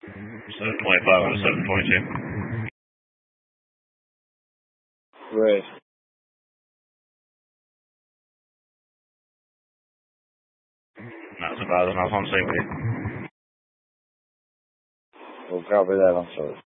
725 out of 742. Great. Not so bad enough, I'm saying with you. We'll copy that, I'm sorry.